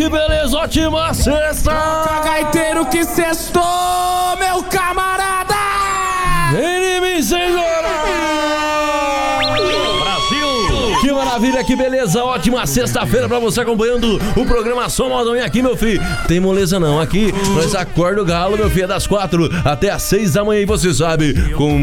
que beleza, ótima sexta! Gaiteiro que sextou, meu camarada! Vem, senhora! Brasil! Que maravilha, que beleza, ótima sexta-feira pra você acompanhando o programa Som Modão. E aqui, meu filho, tem moleza não, aqui nós acorda o galo, meu filho, é das 4 até as 6 da manhã, e você sabe, com